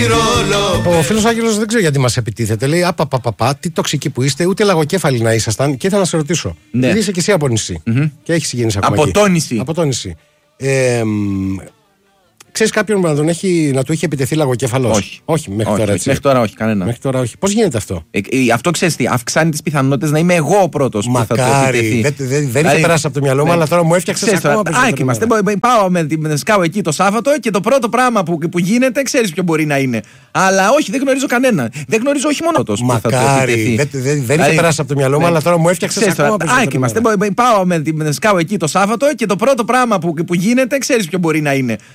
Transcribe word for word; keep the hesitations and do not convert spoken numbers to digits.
Ο φίλος Άγγελος δεν ξέρω γιατί μας επιτίθεται. Λέει απαπαπαπα, τι τοξικοί που είστε, ούτε λαγοκέφαλοι να ήσασταν. Και ήθελα να σε ρωτήσω. Ναι. Γιατί είσαι και εσύ από νησί. Mm-hmm. Και έχεις γίνει ακόμα. Από εκεί. το νησί. Από το νησί. Ε, Ξέρεις κάποιον που να, τον έχει, να του είχε επιτεθεί λαγοκέφαλος? Όχι. Όχι, μέχρι όχι, τώρα έτσι. Μέχρι τώρα όχι, κανένα. Μέχρι τώρα όχι. Πώς γίνεται αυτό? Ε, ε, αυτό ξέρεις τι, αυξάνει τις πιθανότητες να είμαι εγώ ο πρώτος που θα το επιτεθεί. Δεν, δεν, δεν είχε περάσει από το μυαλό μου, ναι. Αλλά τώρα μου έφτιαξες ακόμα περισσότερο. Άκη είμαστε. Πάω με την σκάω εκεί το Σάββατο και το πρώτο πράγμα που, που γίνεται, ξέρεις ποιο μπορεί να είναι. Αλλά όχι, δεν γνωρίζω κανένα. Δεν γνωρίζω όχι μόνο το που θα το επιτεθεί. Δεν, δεν, δεν είχε περάσει από το μυαλό μου, αλλά τώρα μου έφτιαξες ακόμα περισσότερο. Άκη είμαστε. Πάω με την σκάω εκεί το Σάββατο και το πρώτο πράγμα που, που γίνεται, ξέρεις ποιο μπορεί να είναι.